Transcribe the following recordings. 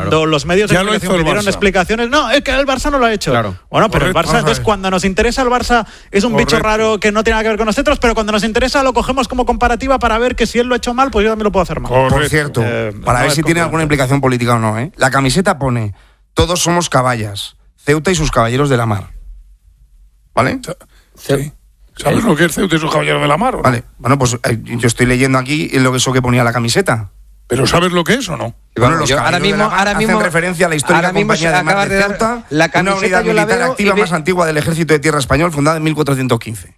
cuando los medios de comunicación pidieron explicaciones, no, es que el Barça no lo ha hecho. Claro. Bueno, pero el Barça, entonces cuando nos interesa el Barça es un bicho raro que no tiene nada que ver con nosotros, pero cuando nos interesa lo cogemos como comparativa para ver que si él lo ha hecho mal, pues yo también lo puedo hacer mal. Por cierto, para ver si tiene alguna implicación política o no, ¿eh? La camiseta pone: todos somos caballas, Ceuta y sus caballeros de la mar. ¿Vale? Sí. ¿Sabes lo que es Ceuta y sus caballeros de la mar? Vale, bueno, pues yo estoy leyendo aquí eso que ponía la camiseta. ¿Pero sabes lo que es o no? Bueno, los caballeros de la mar hacen referencia a la histórica compañía de mar de Ceuta, una unidad militar activa más antigua del Ejército de Tierra Español, fundada en 1415.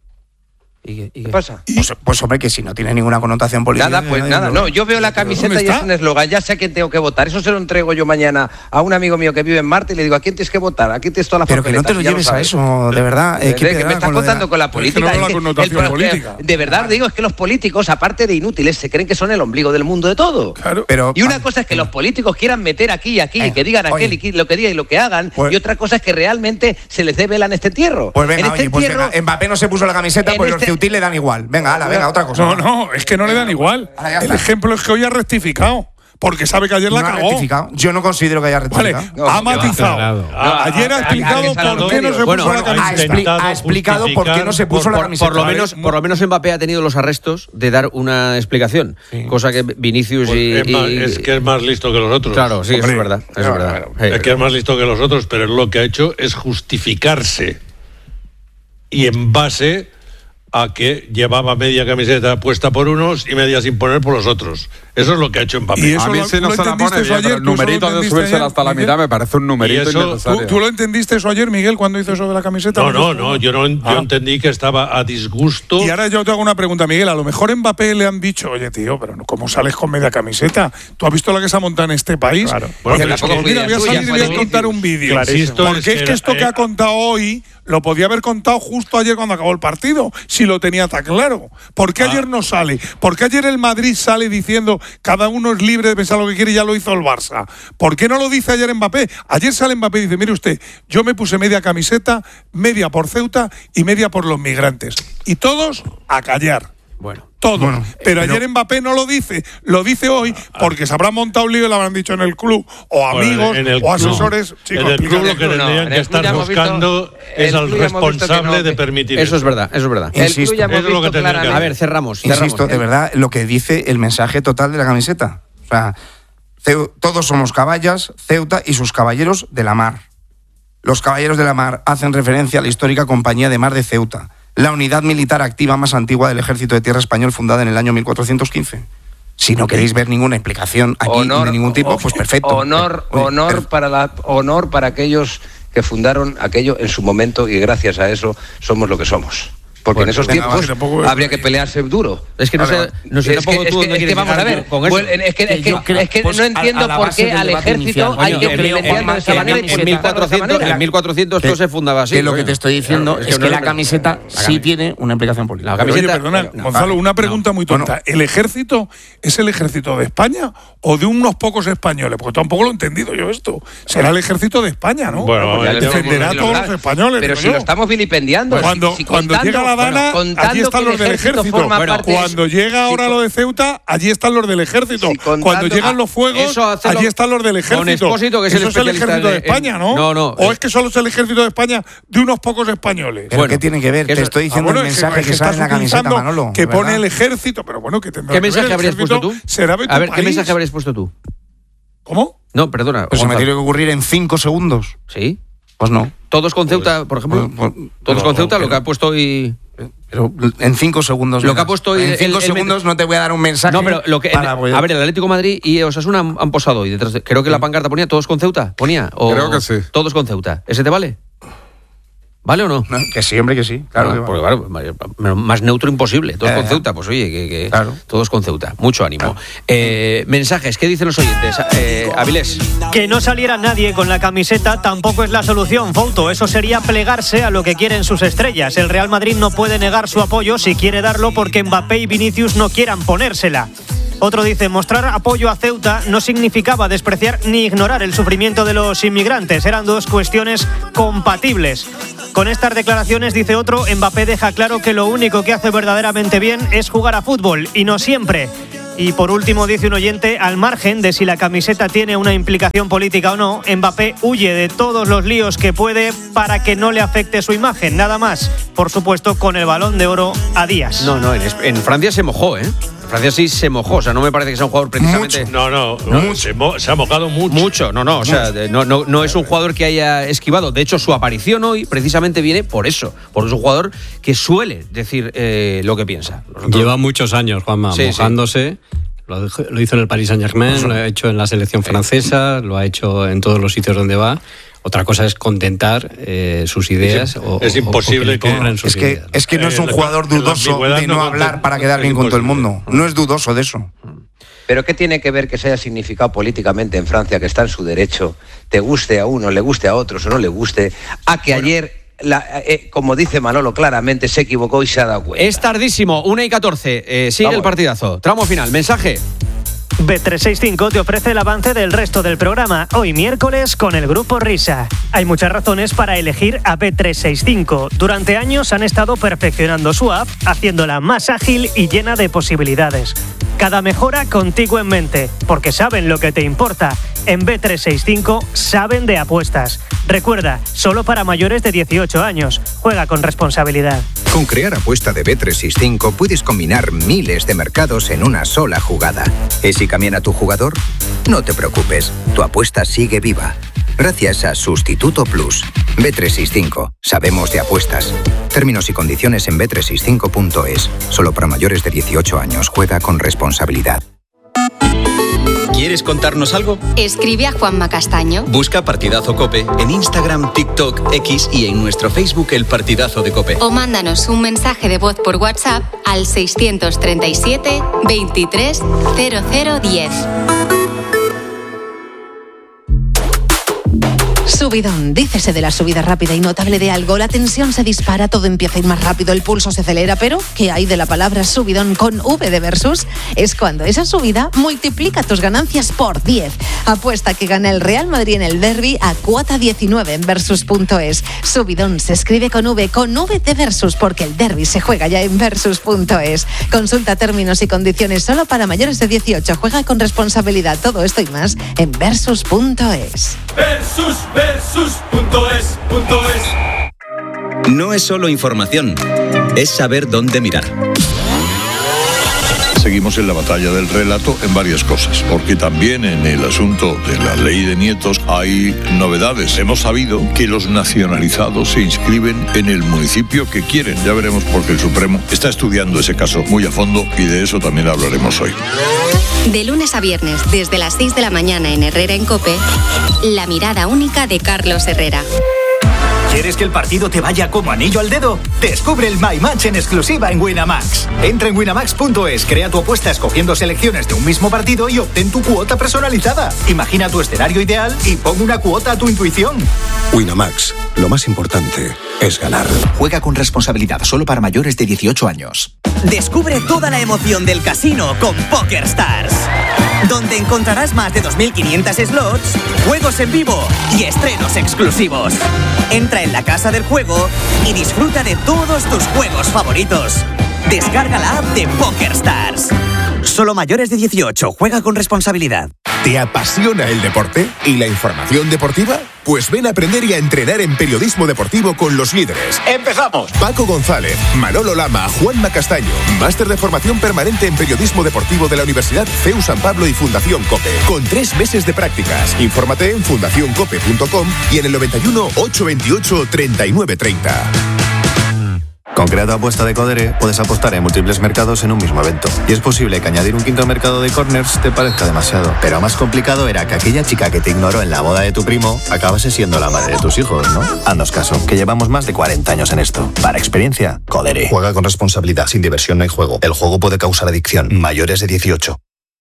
¿Y qué pasa? Pues hombre, que si no tiene ninguna connotación política. Nada. No, yo veo la camiseta y es un eslogan. Ya sé a quién tengo que votar. Eso se lo entrego yo mañana a un amigo mío que vive en Marte y le digo: ¿a quién tienes que votar? Aquí tienes toda la papeleta. Pero que no te lo lleves a eso, de verdad. Que me estás contando con la política. Es que no la connotación política. De verdad digo, es que los políticos, aparte de inútiles, se creen que son el ombligo del mundo de todo. Claro. Y una cosa es que los políticos quieran meter aquí y aquí, y que digan aquel y lo que digan y lo que hagan, y otra cosa es que realmente se les dé vela en este entierro. Pues venga, Mbappé no se puso la camiseta, pues los ceutí le dan igual. Venga, otra cosa. No, es que no le dan igual. El ejemplo es que hoy ha rectificado. Porque sabe que ayer la cagó. Yo no considero que haya rectificado. Vale, ha matizado. Ayer ha explicado por qué no se puso la camiseta. Ha explicado por qué no se puso la camiseta. Por lo menos Mbappé ha tenido los arrestos de dar una explicación. Sí. Cosa que Vinicius es que es más listo que los otros. Claro, sí, eso es verdad. Es que es más listo que los otros, pero lo que ha hecho es justificarse. Y en base a que llevaba media camiseta puesta por unos y media sin poner por los otros. Eso es lo que ha hecho Mbappé. Y eso a mí sí no se la pone bien, pero el numerito de subirse hasta la mitad me parece un numerito innecesario. ¿Tú lo entendiste eso ayer, Miguel, cuando hizo eso de la camiseta? No, yo entendí que estaba a disgusto. Y ahora yo te hago una pregunta, Miguel. A lo mejor en Mbappé le han dicho: oye, tío, pero ¿cómo sales con media camiseta? ¿Tú has visto la que se ha montado en este país? Claro. Mira, voy a salir y voy a contar un vídeo. Porque es que esto que ha contado hoy lo podía haber contado justo ayer cuando acabó el partido, si lo tenía tan claro. ¿Por qué ayer no sale? ¿Por qué ayer el Madrid sale diciendo cada uno es libre de pensar lo que quiere y ya lo hizo el Barça? ¿Por qué no lo dice ayer Mbappé? Ayer sale Mbappé y dice: mire usted, yo me puse media camiseta, media por Ceuta y media por los migrantes. Y todos a callar. Bueno. Todo. Pero ayer Mbappé no lo dice hoy porque se habrá montado un lío y lo habrán dicho en el club, o amigos, o asesores. Chicos, en el club lo que tendrían que estar buscando es al responsable de permitir eso. Es verdad. Insisto, a ver, cerramos. Insisto, de verdad, lo que dice el mensaje total de la camiseta. O sea, todos somos caballas, Ceuta y sus caballeros de la mar. Los caballeros de la mar hacen referencia a la histórica compañía de mar de Ceuta, la unidad militar activa más antigua del Ejército de Tierra Español, fundada en el año 1415. Si no queréis ver ninguna explicación aquí de ningún tipo, pues perfecto. Honor para aquellos que fundaron aquello en su momento, y gracias a eso somos lo que somos. Porque en esos tiempos habría que pelearse duro. Es que no sé tampoco tú dónde quieres vamos a ver. Es que no entiendo por qué al ejército hay que privilegiarlo de esa manera. En 1400 todo se fundaba así. Que lo que te estoy diciendo es que la camiseta sí tiene una implicación política. Oye, perdona, Gonzalo, una pregunta muy tonta. ¿El ejército es el ejército de España o de unos pocos españoles? Porque tampoco lo he entendido yo esto. Será el ejército de España, ¿no? Bueno, defenderá a todos los españoles. Pero si lo estamos vilipendiando. Cuando llega la Dana, allí están los del ejército. Cuando llega ahora lo de Ceuta, allí están los del ejército. Cuando llegan los fuegos, allí están los del ejército. Expósito, eso es el ejército de España, ¿no? No. ¿O es que solo es el ejército de España de unos pocos españoles? ¿Pero qué tiene que ver? Te estoy diciendo el mensaje que sale en la camiseta, Manolo. Que pone el ejército, pero bueno, que tendrá ¿Qué mensaje habrías puesto tú? A ver, ¿qué mensaje habrías puesto tú? ¿Cómo? No, perdona. Pues se me tiene que ocurrir en 5 segundos. ¿Sí? Pues no. ¿Todos con Ceuta, por ejemplo? ¿Todos con Ceuta? Lo que ha puesto hoy... Pero en 5 segundos. Lo que ha puesto hoy... En 5 segundos no te voy a dar un mensaje. No, pero lo que... A ver, el Atlético de Madrid y Osasuna han posado hoy. Creo que la pancarta ponía todos con Ceuta. Creo que sí. Todos con Ceuta. ¿Ese te vale? ¿Vale o no? Que sí, hombre, que sí. Claro, porque, claro, más neutro imposible. Todos con Ceuta. Pues oye, que claro. Todos con Ceuta. Mucho ánimo. Mensajes, ¿qué dicen los oyentes? Avilés. Que no saliera nadie con la camiseta tampoco es la solución, Fouto. Eso sería plegarse a lo que quieren sus estrellas. El Real Madrid no puede negar su apoyo si quiere darlo porque Mbappé y Vinicius no quieran ponérsela. Otro dice: mostrar apoyo a Ceuta no significaba despreciar ni ignorar el sufrimiento de los inmigrantes. Eran dos cuestiones compatibles. Con estas declaraciones, dice otro, Mbappé deja claro que lo único que hace verdaderamente bien es jugar a fútbol y no siempre. Y por último, dice un oyente, al margen de si la camiseta tiene una implicación política o no, Mbappé huye de todos los líos que puede para que no le afecte su imagen. Nada más, por supuesto, con el Balón de Oro a días. No, en Francia se mojó, ¿eh? Francia sí se mojó, o sea, no me parece que sea un jugador precisamente... Se ha mojado mucho. Mucho, o sea, no es un jugador que haya esquivado. De hecho, su aparición hoy precisamente viene por eso, porque es un jugador que suele decir lo que piensa. Lleva muchos años, Juanma, mojándose. Lo hizo en el Paris Saint-Germain, lo ha hecho en la selección francesa, lo ha hecho en todos los sitios donde va. Otra cosa es contentar sus ideas. Es imposible es que no es un jugador dudoso de no hablar para quedar bien con todo el mundo. No es dudoso de eso. Pero ¿qué tiene que ver que se haya significado políticamente en Francia, que está en su derecho, te guste a uno, le guste a otros o no le guste, a que ayer, como dice Manolo claramente, se equivocó y se ha dado cuenta? Es tardísimo, 1:14, sigue el partidazo. Tramo final, mensaje. Bet365 te ofrece el avance del resto del programa, hoy miércoles con el Grupo Risa. Hay muchas razones para elegir a Bet365. Durante años han estado perfeccionando su app, haciéndola más ágil y llena de posibilidades. Cada mejora contigo en mente, porque saben lo que te importa. En Bet365 saben de apuestas. Recuerda, solo para mayores de 18 años. Juega con responsabilidad. Con Crear Apuesta de Bet365 puedes combinar miles de mercados en una sola jugada. ¿Y si cambian a tu jugador? No te preocupes, tu apuesta sigue viva. Gracias a Sustituto Plus. Bet365. Sabemos de apuestas. Términos y condiciones en bet365.es. Solo para mayores de 18 años. Juega con responsabilidad. ¿Quieres contarnos algo? Escribe a Juanma Castaño. Busca Partidazo COPE en Instagram, TikTok, X y en nuestro Facebook El Partidazo de COPE. O mándanos un mensaje de voz por WhatsApp al 637 23 0010. Subidón. Dícese de la subida rápida y notable de algo. La tensión se dispara, todo empieza a ir más rápido, el pulso se acelera. Pero, ¿qué hay de la palabra subidón con V de Versus? Es cuando esa subida multiplica tus ganancias por 10. Apuesta que gana el Real Madrid en el derbi a cuota 19 en Versus.es. Subidón se escribe con V de Versus, porque el derbi se juega ya en Versus.es. Consulta términos y condiciones solo para mayores de 18. Juega con responsabilidad. Todo esto y más en Versus.es. Versus.es. No es solo información, es saber dónde mirar. Seguimos en la batalla del relato en varias cosas, porque también en el asunto de la ley de nietos hay novedades. Hemos sabido que los nacionalizados se inscriben en el municipio que quieren. Ya veremos, porque el Supremo está estudiando ese caso muy a fondo y de eso también hablaremos hoy. De lunes a viernes, desde las 6 de la mañana en Herrera en COPE, la mirada única de Carlos Herrera. ¿Quieres que el partido te vaya como anillo al dedo? Descubre el My Match en exclusiva en Winamax. Entra en winamax.es, crea tu apuesta escogiendo selecciones de un mismo partido y obtén tu cuota personalizada. Imagina tu escenario ideal y pon una cuota a tu intuición. Winamax, lo más importante es ganar. Juega con responsabilidad, solo para mayores de 18 años. Descubre toda la emoción del casino con PokerStars, donde encontrarás más de 2.500 slots, juegos en vivo y estrenos exclusivos. Entra en la casa del juego y disfruta de todos tus juegos favoritos. Descarga la app de PokerStars. Solo mayores de 18. Juega con responsabilidad. ¿Te apasiona el deporte y la información deportiva? Pues ven a aprender y a entrenar en periodismo deportivo con los líderes. ¡Empezamos! Paco González, Manolo Lama, Juanma Castaño. Máster de formación permanente en periodismo deportivo de la Universidad CEU San Pablo y Fundación COPE. Con 3 meses de prácticas. Infórmate en fundacioncope.com y en el 91 828 3930. Con Creado Apuesta de Codere puedes apostar en múltiples mercados en un mismo evento. Y es posible que añadir un quinto mercado de corners te parezca demasiado. Pero más complicado era que aquella chica que te ignoró en la boda de tu primo acabase siendo la madre de tus hijos, ¿no? Haznos caso, que llevamos más de 40 años en esto. Para experiencia, Codere. Juega con responsabilidad. Sin diversión no hay juego. El juego puede causar adicción. Mayores de 18.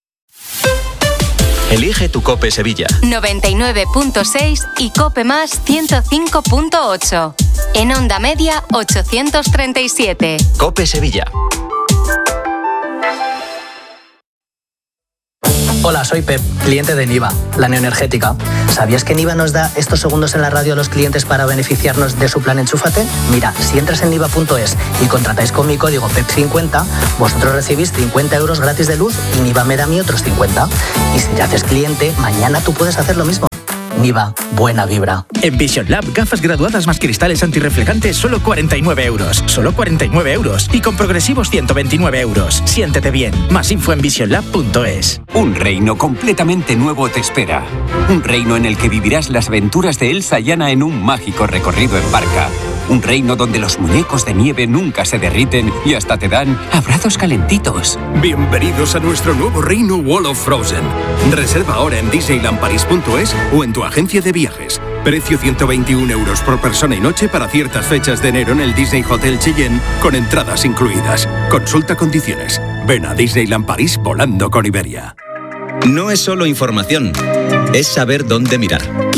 Elige tu COPE Sevilla. 99.6 y COPE Más 105.8. En Onda Media 837. COPE Sevilla. Hola, soy Pep, cliente de Niva, la neoenergética. ¿Sabías que Niva nos da estos segundos en la radio a los clientes para beneficiarnos de su plan Enchúfate? Mira, si entras en niva.es y contratáis con mi código PEP50, vosotros recibís 50 euros gratis de luz y Niva me da a mí otros 50. Y si te haces cliente, mañana tú puedes hacer lo mismo. Niva, buena vibra. En Vision Lab, gafas graduadas más cristales antirreflejantes, solo 49 euros. Solo 49 euros. Y con progresivos 129 euros. Siéntete bien. Más info en visionlab.es. Un reino completamente nuevo te espera. Un reino en el que vivirás las aventuras de Elsa y Anna en un mágico recorrido en barca. Un reino donde los muñecos de nieve nunca se derriten y hasta te dan abrazos calentitos. Bienvenidos a nuestro nuevo reino Wall of Frozen. Reserva ahora en disneylandparis.es o en tu agencia de viajes. Precio 121 euros por persona y noche para ciertas fechas de enero en el Disney Hotel Cheyenne con entradas incluidas. Consulta condiciones. Ven a Disneyland París volando con Iberia. No es solo información, es saber dónde mirar.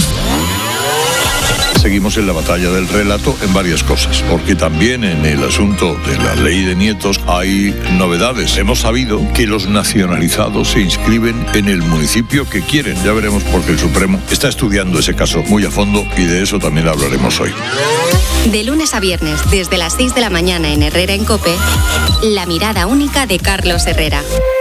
Seguimos en la batalla del relato en varias cosas, porque también en el asunto de la ley de nietos hay novedades. Hemos sabido que los nacionalizados se inscriben en el municipio que quieren. Ya veremos porque el Supremo está estudiando ese caso muy a fondo y de eso también hablaremos hoy. De lunes a viernes, desde las 6 de la mañana en Herrera en COPE, la mirada única de Carlos Herrera.